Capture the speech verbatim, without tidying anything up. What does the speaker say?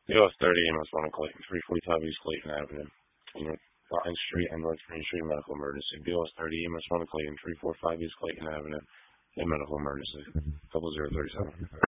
B O S thirty, M S one in Clayton, three forty-five East Clayton Avenue. North Vine Street and North Green Street, medical emergency. B O S thirty, M S one in Clayton, three forty-five East Clayton Avenue. A medical emergency. Double zero thirty-seven.